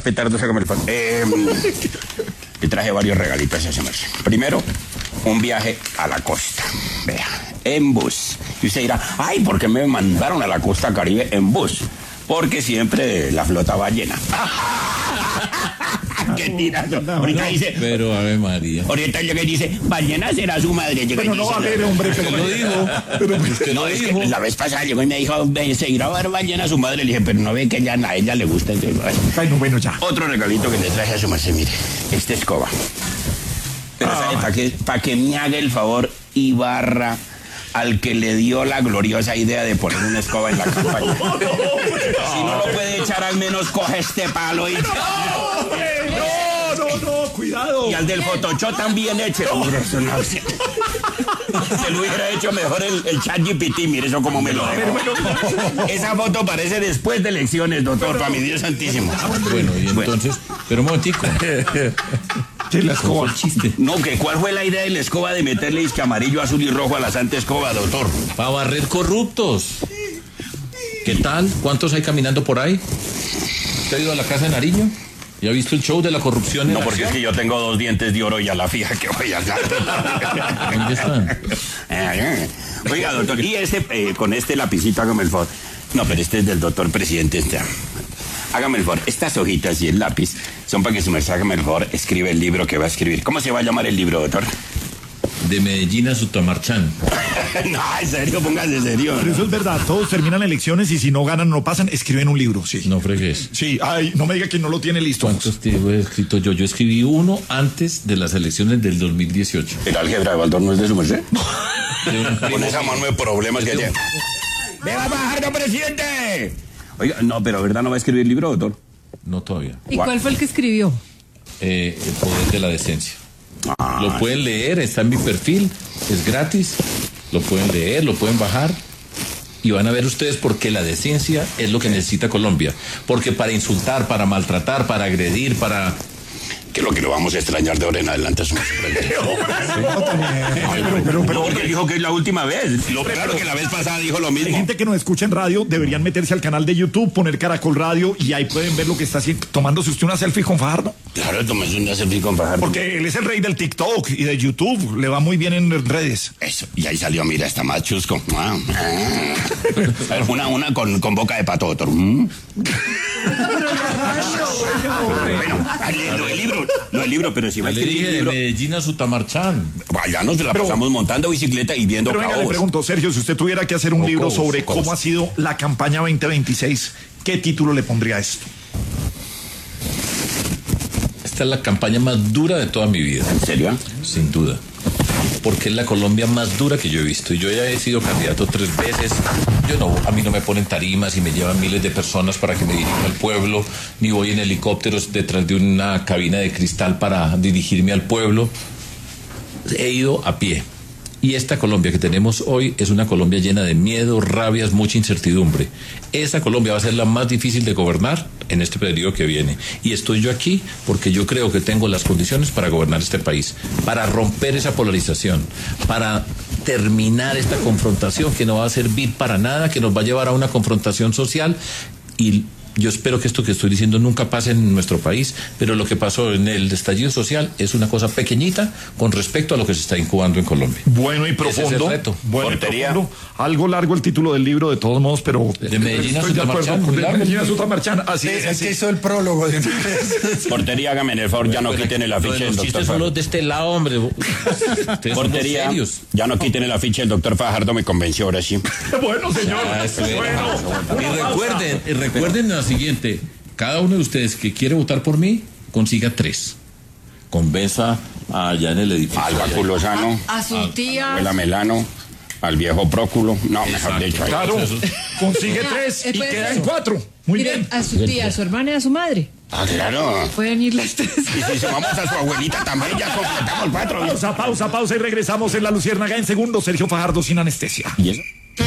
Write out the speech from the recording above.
petardos, hágame el favor. Le traje varios regalitos a ese merced. Primero, un viaje a la costa. Vea, en bus. Y usted dirá, ay, ¿por qué me mandaron a la costa Caribe en bus? Porque siempre la flota va llena. ¡Qué tirazo! Ahorita dice... Pero, Ave María. Ahorita llega y dice, ballena será su madre. Llega Pero y no dice, va a ver, hombre, pero Lo dijo. Pero Usted no, lo es dijo. que la vez pasada llegó y me dijo, se irá a ver ballena a su madre. Le dije, pero no ve que a ella le gusta. ay, no, bueno, ya. Otro regalito que le traje a su merced, mire, esta escoba. Pero ¿sabe para que me haga el favor y barra al que le dio la gloriosa idea de poner una escoba en la campaña? Si no lo puede echar, al menos coge este palo y... No, cuidado. Y al del Photoshop también eche. Mire, eso no, se lo hubiera hecho mejor el ChatGPT, mire eso como me lo dejó. Esa foto parece después de elecciones, doctor, para mi Dios santísimo. Bueno, y entonces, pero un momentico. Sí, la escoba. El chiste. No, que ¿cuál fue la idea de la escoba de meterle disque amarillo, azul y rojo a la santa escoba, doctor? Para barrer corruptos. ¿Qué tal? ¿Cuántos hay caminando por ahí? ¿Usted ha ido a la casa de Nariño? ¿Ya ha visto el show de la corrupción? No, porque es que yo tengo 2 dientes de oro y a la fija que voy a dar. ¿Dónde están? Oiga, doctor, y con este lapicito, hágame el favor. No, pero este es del doctor presidente. Hágame el favor, estas hojitas y el lápiz son para que su merced, hágame el favor, escribe el libro que va a escribir. ¿Cómo se va a llamar el libro, doctor? De Medellín a Sutamarchán. No, en serio, póngase serio. Pero eso es verdad, todos terminan elecciones y si no ganan o no pasan, escriben un libro, sí. No fregues. Sí, ay, no me diga que no lo tiene listo. ¿Cuántos he escrito yo? Yo escribí uno antes de las elecciones del 2018. ¿El álgebra de Baldor no es de su merced? De un primo Con esa mío. mano de problemas que Es de tiene. ¡Viva Fajardo, presidente! Oiga, no, pero ¿verdad no va a escribir el libro, doctor? No todavía. ¿Y cuál fue el que escribió? El poder de la decencia. Lo pueden leer, está en mi perfil, es gratis. Lo pueden leer, lo pueden bajar. Y van a ver ustedes por qué la decencia es lo que necesita Colombia. Porque para insultar, para maltratar, para agredir, para... Que lo que lo vamos a extrañar de ahora en adelante es un... Pero Porque dijo que es la última vez. Lo claro que la vez pasada dijo lo hay mismo. gente que nos escucha en radio, deberían meterse al canal de YouTube, poner Caracol Radio y ahí pueden ver lo que está haciendo, tomándose usted una selfie con Fajardo. Claro, tómese una selfie con Fajardo. Porque él es el rey del TikTok y de YouTube, le va muy bien en redes. Eso, y ahí salió, mira, está más chusco. A ver, una con boca de pato, doctor. Bueno, lo del libro, pero si va a Le escribir dije el de libro... Medellín a Sutamarchán. Allá nos la pasamos montando bicicleta y viendo Pero venga, le cabos. pregunto, Sergio, si usted tuviera que hacer un libro Cocos, sobre cocos. cómo ha sido la campaña 2026, ¿qué título le pondría a esto? Esta es la campaña más dura de toda mi vida. ¿En serio? Sin duda. Porque es la Colombia más dura que yo he visto. Y yo ya he sido candidato 3 veces. A mí no me ponen tarimas y me llevan miles de personas para que me dirija al pueblo, ni voy en helicópteros detrás de una cabina de cristal para dirigirme al pueblo. He ido a pie. Y esta Colombia que tenemos hoy es una Colombia llena de miedo, rabias, mucha incertidumbre. Esa Colombia va a ser la más difícil de gobernar en este periodo que viene. Y estoy yo aquí porque yo creo que tengo las condiciones para gobernar este país, para romper esa polarización, para terminar esta confrontación que no va a servir para nada, que nos va a llevar a una confrontación social. Y yo espero que esto que estoy diciendo nunca pase en nuestro país, pero lo que pasó en el estallido social es una cosa pequeñita con respecto a lo que se está incubando en Colombia. Bueno y Ese es el profundo. reto. Bueno y Portería. profundo. Algo largo el título del libro, de todos modos, pero... De Medellín a estoy de acuerdo Sutamarchán, con muy largo. Medellín a Sutamarchán. Así es. Es que hizo el prólogo de una vez. Portería, hágame el favor, ya no Pero quiten el lo de afiche del los doctor chistes son Fajardo. los de este lado, hombre. Ustedes son los Portería, serios. ya no quiten el afiche del doctor Fajardo, me convenció ahora sí. Bueno, señor. Ah, eso era. Bueno. Y recuerden lo siguiente: cada uno de ustedes que quiere votar por mí, consiga 3. Convenza allá en el edificio. Al báculo sano, A su tía. abuela Melano, al viejo Próculo. No, mejor dicho. ahí. Claro, consigue Mira, 3 y pues, queda en 4. Muy Mire, bien. a su tía, a su hermana y a su madre. Ah, claro. Pueden ir las 3. Y si sumamos a su abuelita también, ya completamos 4. Pausa y regresamos en La Luciérnaga en segundos. Sergio Fajardo sin anestesia. ¿Y eso?